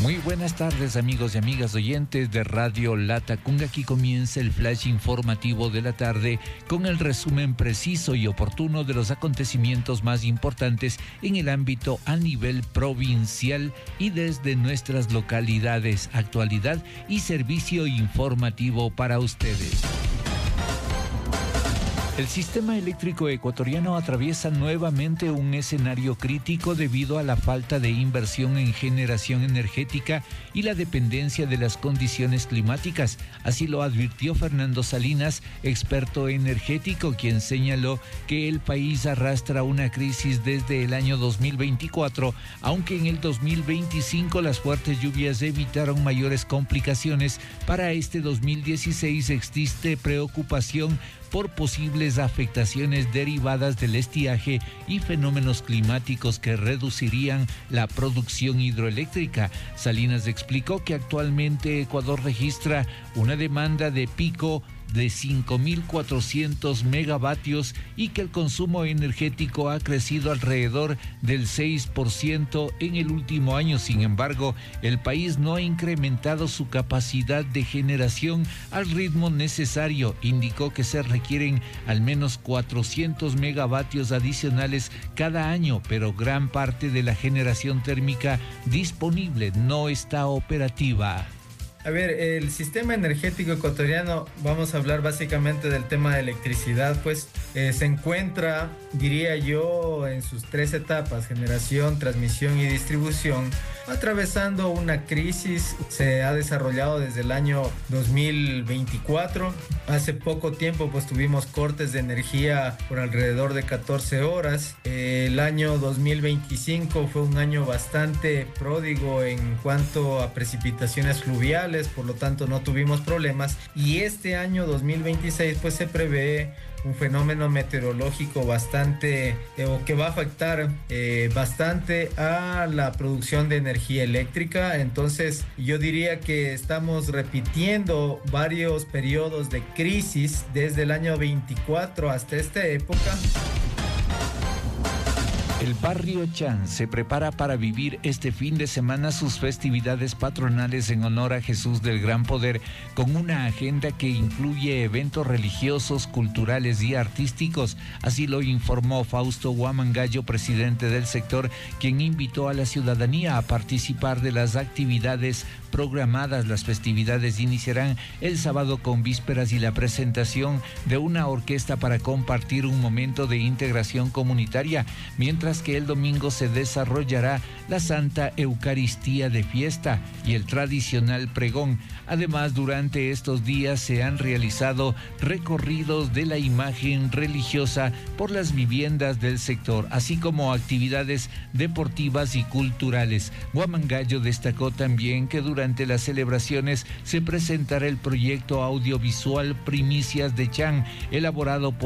Muy buenas tardes, amigos y amigas oyentes de Radio Latacunga. Aquí comienza el flash informativo de la tarde con el resumen preciso y oportuno de los acontecimientos más importantes en el ámbito a nivel provincial y desde nuestras localidades, actualidad y servicio informativo para ustedes. El sistema eléctrico ecuatoriano atraviesa nuevamente un escenario crítico debido a la falta de inversión en generación energética y la dependencia de las condiciones climáticas. Así lo advirtió Fernando Salinas, experto energético, quien señaló que el país arrastra una crisis desde el año 2024, aunque en el 2025 las fuertes lluvias evitaron mayores complicaciones. Para este 2016 existe preocupación por posibles afectaciones derivadas del estiaje y fenómenos climáticos que reducirían la producción hidroeléctrica. Salinas explicó que actualmente Ecuador registra una demanda de pico de 5.400 megavatios y que el consumo energético ha crecido alrededor del 6% en el último año. Sin embargo, el país no ha incrementado su capacidad de generación al ritmo necesario. Indicó que se requieren al menos 400 megavatios adicionales cada año, pero gran parte de la generación térmica disponible no está operativa. A ver, el sistema energético ecuatoriano, vamos a hablar básicamente del tema de electricidad, pues se encuentra, diría yo, en sus tres etapas: generación, transmisión y distribución, atravesando una crisis. Se ha desarrollado desde el año 2024. Hace poco tiempo pues tuvimos cortes de energía por alrededor de 14 horas. El año 2025 fue un año bastante pródigo en cuanto a precipitaciones fluviales, por lo tanto no tuvimos problemas. Y este año 2026 pues se prevé un fenómeno meteorológico bastante que va a afectar bastante a la producción de energía eléctrica. Entonces yo diría que estamos repitiendo varios periodos de crisis desde el año 24 hasta esta época. El barrio Chan se prepara para vivir este fin de semana sus festividades patronales en honor a Jesús del Gran Poder, con una agenda que incluye eventos religiosos, culturales y artísticos. Así lo informó Fausto Huamangallo, presidente del sector, quien invitó a la ciudadanía a participar de las actividades programadas. Las festividades iniciarán el sábado con vísperas y la presentación de una orquesta para compartir un momento de integración comunitaria, mientras que el domingo se desarrollará la Santa Eucaristía de fiesta y el tradicional pregón. Además, durante estos días se han realizado recorridos de la imagen religiosa por las viviendas del sector, así como actividades deportivas y culturales. Huamangallo destacó también que durante las celebraciones se presentará el proyecto audiovisual Primicias de Chan, elaborado por